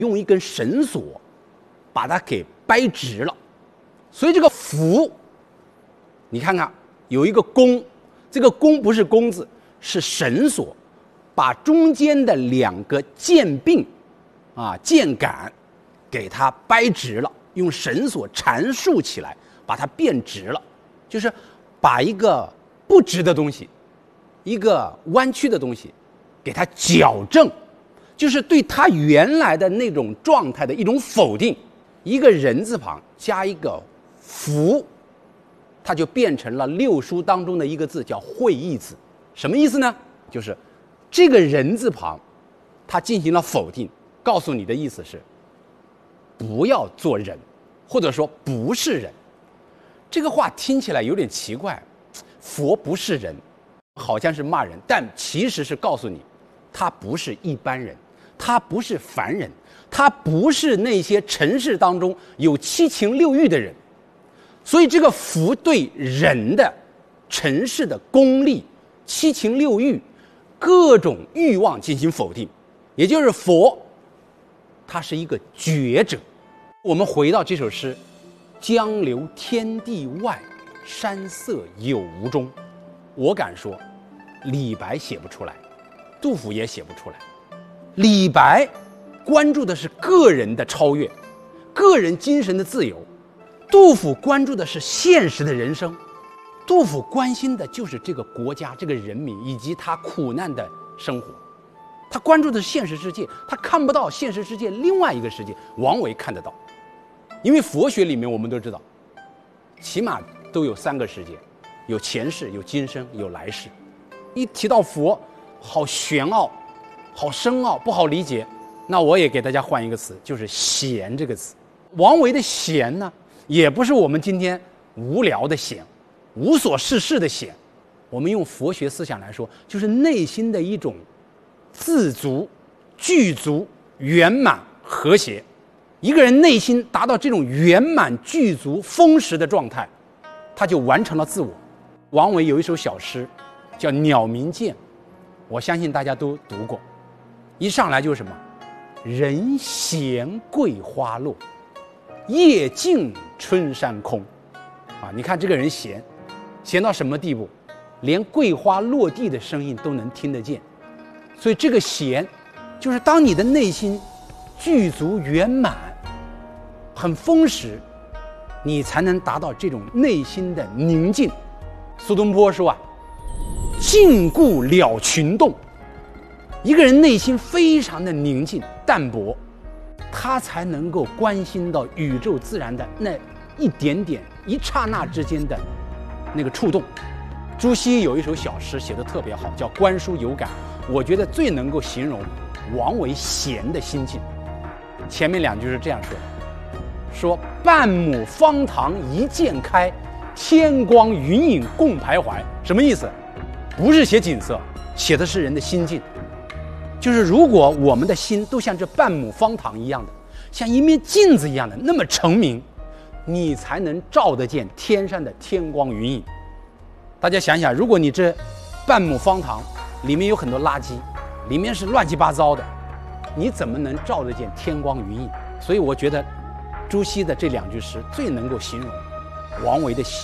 用一根绳索把它给掰直了。所以这个符，你看看有一个弓，这个弓不是弓字，是绳索，把中间的两个剑柄剑杆给它掰直了，用绳索缠束起来，把它变直了，就是把一个不直的东西，一个弯曲的东西给它矫正，就是对它原来的那种状态的一种否定。一个人字旁加一个福，它就变成了六书当中的一个字，叫会意字。什么意思呢？就是这个人字旁它进行了否定，告诉你的意思是不要做人，或者说不是人。这个话听起来有点奇怪，佛不是人好像是骂人，但其实是告诉你他不是一般人，他不是凡人，他不是那些尘世当中有七情六欲的人。所以这个福对人的尘世的功利、七情六欲、各种欲望进行否定，也就是佛他是一个觉者。我们回到这首诗，江流天地外，山色有无中。我敢说李白写不出来，杜甫也写不出来。李白关注的是个人的超越，个人精神的自由，杜甫关注的是现实的人生。杜甫关心的就是这个国家、这个人民以及他苦难的生活，他关注的是现实世界，他看不到现实世界另外一个世界。王维看得到，因为佛学里面我们都知道，起码都有三个世界，有前世、有今生、有来世。一提到佛，好玄奥，好深奥，不好理解。那我也给大家换一个词，就是闲这个词。王维的闲呢，也不是我们今天无聊的闲，无所事事的闲。我们用佛学思想来说，就是内心的一种自足、具足、圆满、和谐。一个人内心达到这种圆满、具足、丰实的状态，他就完成了自我。王维有一首小诗叫《鸟鸣涧》，我相信大家都读过。一上来就是什么？人闲桂花落，夜静春山空。你看这个人闲到什么地步？连桂花落地的声音都能听得见。所以这个闲，就是当你的内心具足圆满、很丰实，你才能达到这种内心的宁静。苏东坡说静固了群动。一个人内心非常的宁静淡泊，他才能够关心到宇宙自然的那一点点、一刹那之间的那个触动。朱熹有一首小诗写得特别好，叫《观书有感》，我觉得最能够形容王维闲的心境。前面两句是这样说的：说半亩方塘一鉴开，天光云影共徘徊。什么意思？不是写景色，写的是人的心境。就是如果我们的心都像这半亩方塘一样的，像一面镜子一样的那么澄明，你才能照得见天上的天光云影。大家想想，如果你这半亩方塘里面有很多垃圾，里面是乱七八糟的，你怎么能照得见天光云影？所以我觉得朱熹的这两句诗最能够形容王维的闲。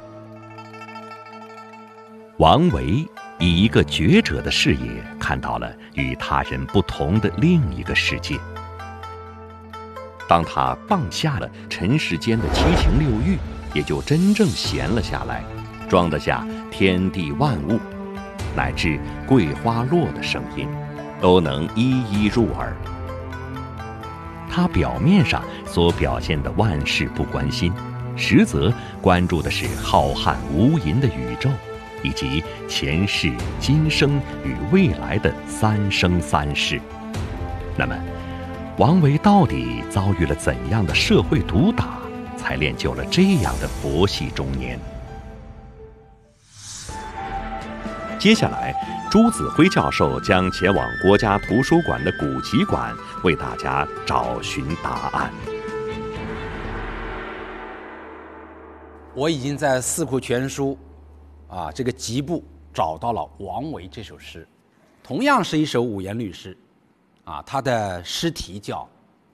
王维以一个觉者的视野看到了与他人不同的另一个世界。当他放下了尘世间的七情六欲，也就真正闲了下来，装得下天地万物，乃至桂花落的声音，都能一一入耳。他表面上所表现的万事不关心，实则关注的是浩瀚无垠的宇宙，以及前世、今生与未来的三生三世。那么王维到底遭遇了怎样的社会毒打，才练就了这样的佛系中年？接下来朱子辉教授将前往国家图书馆的古籍馆，为大家找寻答案。 我已经在四库全书这个集部找到了王维这首诗，同样是一首五言律诗它的诗题叫